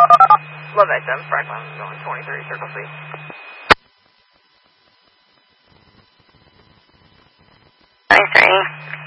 Love XM, Franklin, going 23, Circle C. Three.